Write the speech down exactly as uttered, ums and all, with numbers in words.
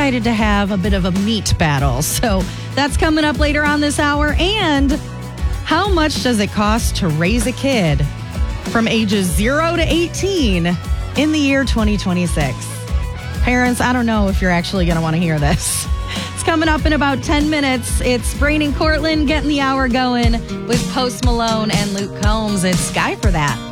decided to have a bit of a meat battle. So that's coming up later on this hour. And how much does it cost to raise a kid from ages zero to eighteen in the year twenty twenty-six? Parents, I don't know if you're actually going to want to hear this. It's coming up in about ten minutes. It's Brain and Cortland getting the hour going with Post Malone and Luke Combs. It's Sky for That.